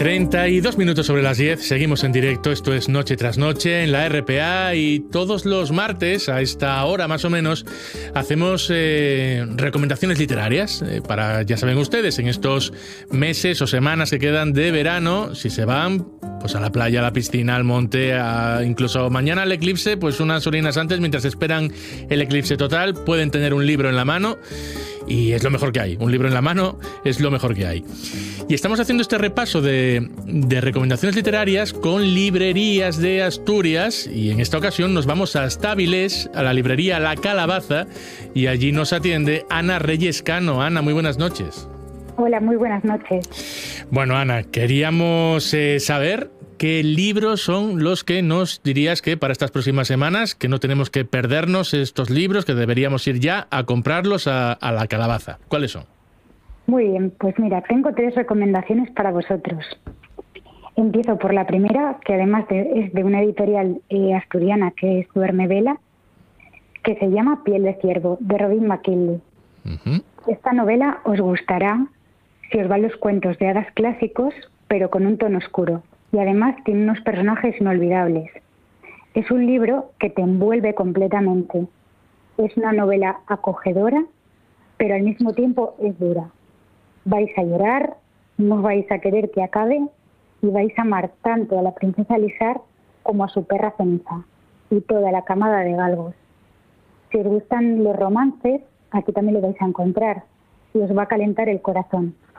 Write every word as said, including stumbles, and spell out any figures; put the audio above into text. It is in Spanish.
treinta y dos minutos sobre las diez, seguimos en directo, esto es Noche tras Noche en la R P A y todos los martes a esta hora más o menos hacemos eh, recomendaciones literarias eh, para, ya saben ustedes, en estos meses o semanas que quedan de verano, si se van pues a la playa, a la piscina, al monte, a, incluso mañana al eclipse, pues unas horinas antes mientras esperan el eclipse total, pueden tener un libro en la mano. Y es lo mejor que hay. Un libro en la mano es lo mejor que hay. Y estamos haciendo este repaso de, de recomendaciones literarias con librerías de Asturias. Y en esta ocasión nos vamos hasta Avilés, a la librería La Calabaza. Y allí nos atiende Ana Reyes Cano. Ana, muy buenas noches. Hola, muy buenas noches. Bueno, Ana, queríamos eh, saber qué libros son los que nos dirías que para estas próximas semanas, que no tenemos que perdernos estos libros, que deberíamos ir ya a comprarlos a, a La Calabaza. ¿Cuáles son? Muy bien, pues mira, tengo tres recomendaciones para vosotros. Empiezo por la primera, que además de, es de una editorial eh, asturiana, que es Duerme Vela, que se llama Piel de Ciervo, de Robin McKinley. Uh-huh. Esta novela os gustará si os van los cuentos de hadas clásicos, pero con un tono oscuro. Y además tiene unos personajes inolvidables. Es un libro que te envuelve completamente. Es una novela acogedora, pero al mismo tiempo es dura. Vais a llorar, no vais a querer que acabe y vais a amar tanto a la princesa Lizar como a su perra Ceniza y toda la camada de galgos. Si os gustan los romances, aquí también lo vais a encontrar y os va a calentar el corazón.